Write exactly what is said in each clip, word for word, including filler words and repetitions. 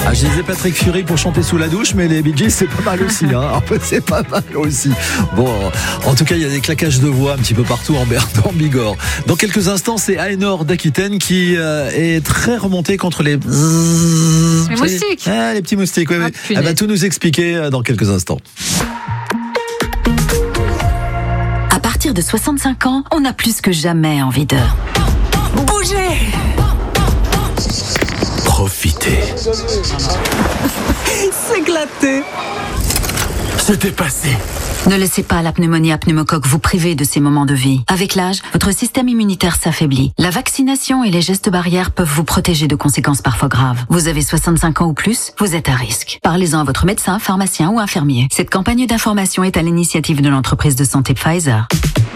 Ah, je disais Patrick Fury pour chanter sous la douche, mais les Bee Gees, c'est pas mal aussi. Hein. C'est pas mal aussi. Bon, en tout cas, il y a des claquages de voix un petit peu partout en, en Bigorre. Dans quelques instants, c'est Aénor d'Aquitaine qui euh, est très remonté contre les... Les moustiques. Les, ah, les petits moustiques, oui. Ah, oui. punaise. Elle va tout nous expliquer dans quelques instants. À partir de soixante-cinq ans, on a plus que jamais envie de bouger. Profitez. S'éclater. C'était passé. Ne laissez pas la pneumonie à pneumocoque vous priver de ces moments de vie. Avec l'âge, votre système immunitaire s'affaiblit. La vaccination et les gestes barrières peuvent vous protéger de conséquences parfois graves. Vous avez soixante-cinq ans ou plus, vous êtes à risque. Parlez-en à votre médecin, pharmacien ou infirmier. Cette campagne d'information est à l'initiative de l'entreprise de santé Pfizer.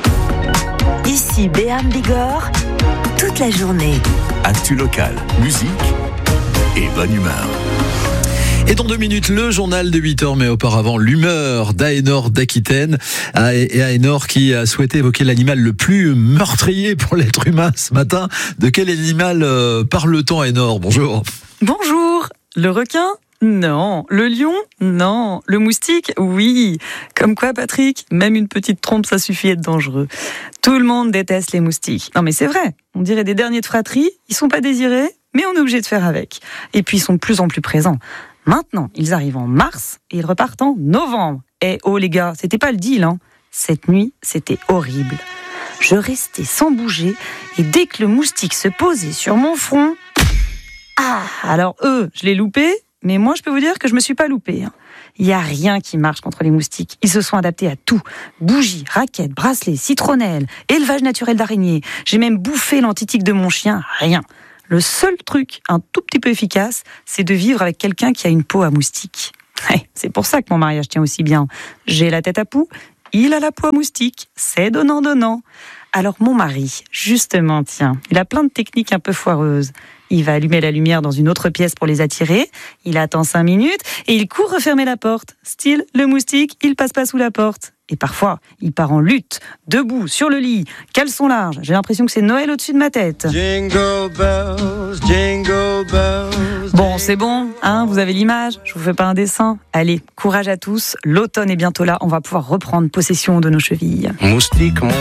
Ici Béam Bigorre, toute la journée. Actu local, musique et bonne humeur. Et dans deux minutes, le journal de huit heures, mais auparavant, l'humeur d'Aénor d'Aquitaine. Et Aénor qui a souhaité évoquer l'animal le plus meurtrier pour l'être humain ce matin. De quel animal euh, parle-t-on, Aénor? Bonjour. Bonjour. Le requin? Non. Le lion? Non. Le moustique? Oui. Comme quoi, Patrick, même une petite trompe, ça suffit à être dangereux. Tout le monde déteste les moustiques. Non mais c'est vrai, on dirait des derniers de fratrie, ils sont pas désirés, mais on est obligé de faire avec. Et puis ils sont de plus en plus présents. Maintenant, ils arrivent en mars et ils repartent en novembre. Eh oh les gars, c'était pas le deal, hein. Cette nuit, c'était horrible. Je restais sans bouger et dès que le moustique se posait sur mon front... Ah, alors eux, je l'ai loupé, mais moi je peux vous dire que je me suis pas loupé. Hein. Il n'y a rien qui marche contre les moustiques. Ils se sont adaptés à tout. Bougies, raquettes, bracelets, citronnelles, élevage naturel d'araignées. J'ai même bouffé l'antitique de mon chien, rien. Le seul truc un tout petit peu efficace, c'est de vivre avec quelqu'un qui a une peau à moustique. Ouais, c'est pour ça que mon mariage tient aussi bien. J'ai la tête à poux, il a la peau à moustique. C'est donnant-donnant. Alors mon mari, justement, tiens, il a plein de techniques un peu foireuses. Il va allumer la lumière dans une autre pièce pour les attirer, il attend cinq minutes et il court refermer la porte. Style, le moustique, il passe pas sous la porte. Et parfois, il part en lutte, debout, sur le lit, caleçon large. J'ai l'impression que c'est Noël au-dessus de ma tête. Jingle bells, jingle bells. Bon, c'est bon, hein, vous avez l'image, je vous fais pas un dessin. Allez, courage à tous, l'automne est bientôt là, on va pouvoir reprendre possession de nos chevilles. Moustique, mon